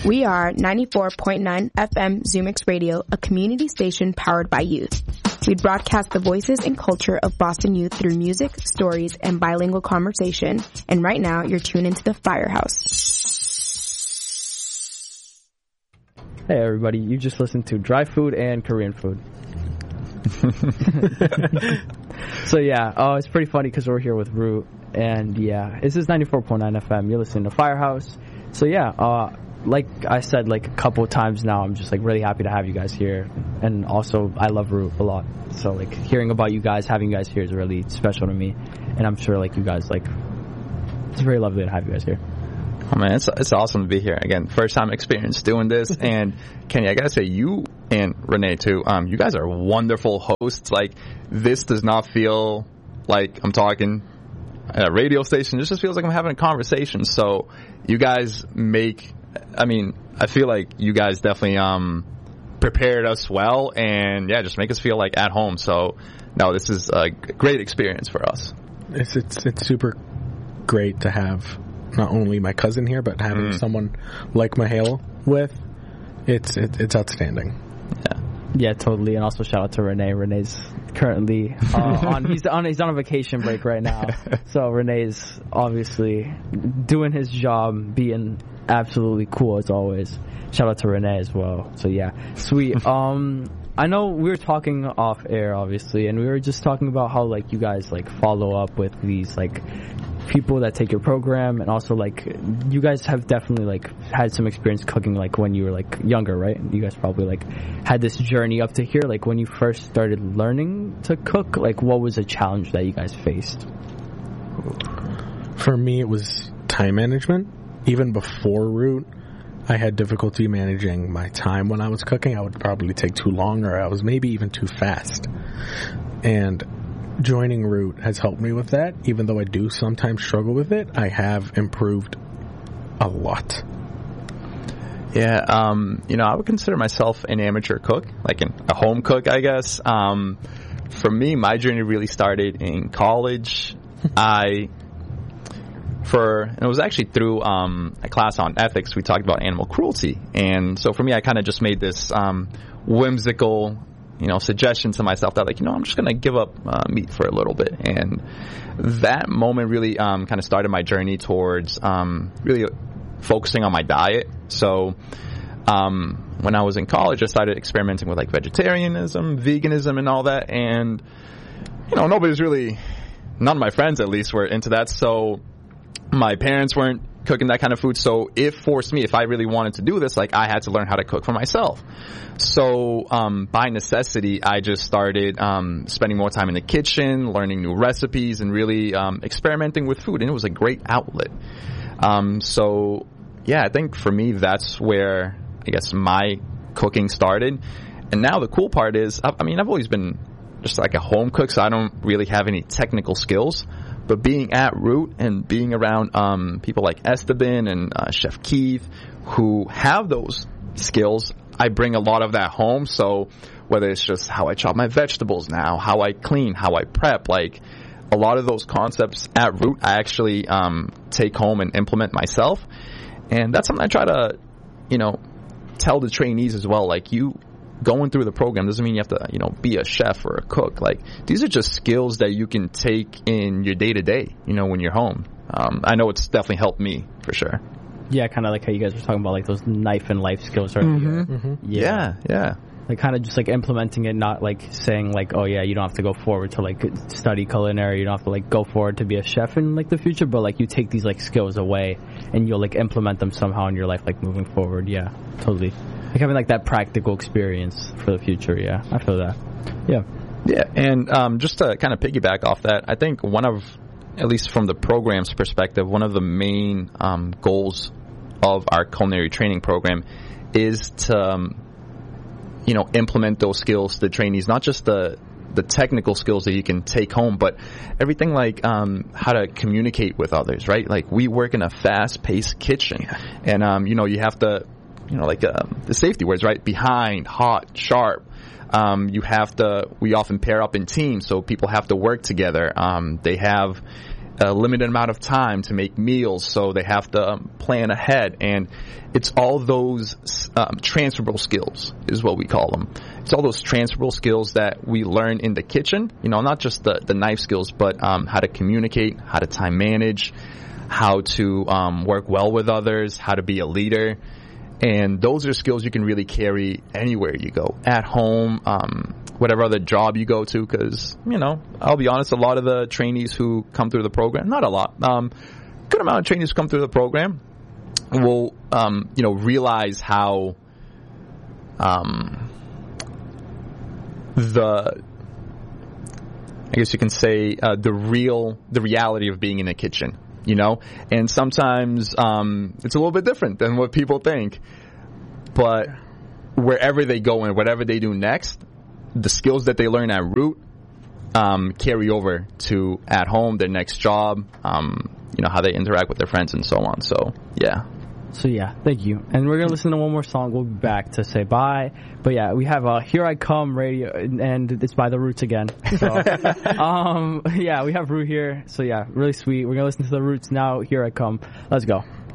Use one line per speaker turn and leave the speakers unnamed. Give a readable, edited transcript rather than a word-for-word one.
We are 94.9 FM Zoomix Radio, a community station powered by youth. We broadcast the voices and culture of Boston youth through music, stories, and bilingual conversation. And right now, you're tuned into the Firehouse.
Hey everybody, you just listened to Dry Food and Korean Food. So yeah, it's pretty funny because we're here with Root, and yeah, this is 94.9 FM. You're listening to Firehouse. So yeah, like I said like a couple of times now, I'm just like really happy to have you guys here, and also I love Root a lot. So like hearing about you guys, having you guys here is really special to me, and I'm sure like you guys like it's very lovely to have you guys here.
Oh man, it's awesome to be here again. First time experience doing this, and Kenny, I gotta say, you and Renee too. You guys are wonderful hosts. Like, this does not feel like I'm talking at a radio station. This just feels like I'm having a conversation. So, you guys make. I mean, I feel like you guys definitely prepared us well, and yeah, just make us feel like at home. So, no, this is a great experience for us.
It's super great to have not only my cousin here, but having someone like Mahale with, it's outstanding.
Yeah, totally. And also shout out to Renee. Renee's currently he's on a vacation break right now. So Renee's obviously doing his job, being absolutely cool as always. Shout out to Renee as well. So yeah, sweet. I know we were talking off air, obviously, and we were just talking about how like you guys like follow up with these like people that take your program, and also like you guys have definitely like had some experience cooking like when you were like younger, right? You guys probably like had this journey up to here. Like when you first started learning to cook, like what was a challenge that you guys faced?
For me, it was time management. Even before Root, I had difficulty managing my time when I was cooking. I would probably take too long, or I was maybe even too fast. And joining Root has helped me with that. Even though I do sometimes struggle with it, I have improved a lot.
Yeah, I would consider myself an amateur cook, like a home cook, I guess. For me, my journey really started in college. It was actually through a class on ethics. We talked about animal cruelty, and so for me, I kind of just made this whimsical, suggestion to myself that I'm just gonna give up meat for a little bit, and that moment really kind of started my journey towards really focusing on my diet. So when I was in college, I started experimenting with like vegetarianism, veganism, and all that, and none of my friends at least were into that. So my parents weren't cooking that kind of food, so it forced me, if I really wanted to do this, like I had to learn how to cook for myself. So by necessity, I just started spending more time in the kitchen, learning new recipes, and really experimenting with food, and it was a great outlet. So yeah, I think for me, that's where I guess my cooking started. And now the cool part is, I've always been just like a home cook, so I don't really have any technical skills. But being at Root and being around people like Esteban and Chef Keith, who have those skills, I bring a lot of that home. So whether it's just how I chop my vegetables now, how I clean, how I prep, like a lot of those concepts at Root, I actually take home and implement myself. And that's something I try to, tell the trainees as well. Like, you going through the program doesn't mean you have to, be a chef or a cook. Like, these are just skills that you can take in your day-to-day, when you're home. I know it's definitely helped me, for sure.
Yeah, kind of like how you guys were talking about, like, those knife and life skills earlier.
Mm-hmm. Yeah.
Like, kind of just, like, implementing it, not, like, saying, like, oh, yeah, you don't have to go forward to, like, study culinary, you don't have to, like, go forward to be a chef in, like, the future, but, like, you take these, like, skills away, and you'll, like, implement them somehow in your life, like, moving forward. Yeah, totally. Like having like that practical experience for the future. Yeah, I feel that.
Yeah, and just to kind of piggyback off that, I think at least from the program's perspective, one of the main goals of our culinary training program is to implement those skills to the trainees, not just the technical skills that you can take home, but everything like how to communicate with others, right? Like, we work in a fast-paced kitchen, and you have to, the safety words, right? Behind, hot, sharp. We often pair up in teams, so people have to work together. They have a limited amount of time to make meals, so they have to plan ahead. And it's all those transferable skills is what we call them. It's all those transferable skills that we learn in the kitchen, not just the knife skills, but how to communicate, how to time manage, how to work well with others, how to be a leader. And those are skills you can really carry anywhere you go, at home, whatever other job you go to, because, I'll be honest, a lot of the trainees who come through the program, not a lot, good amount of trainees who come through the program will, realize how I guess you can say, the reality of being in a kitchen. And sometimes it's a little bit different than what people think. But wherever they go and whatever they do next, the skills that they learn at Root carry over to at home, their next job, how they interact with their friends and so on. So, yeah.
So, yeah, thank you. And we're going to listen to one more song. We'll be back to say bye. But, yeah, we have Here I Come radio, and it's by The Roots again. So, yeah, we have Root here. So, yeah, really sweet. We're going to listen to The Roots now. Here I Come. Let's go.